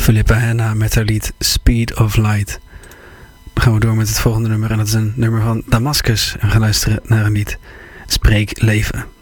Philippa Hanna met haar lied Speed of Light. Dan gaan we door met het volgende nummer en dat is een nummer van Damascus. En we gaan luisteren naar een lied Spreek Leven.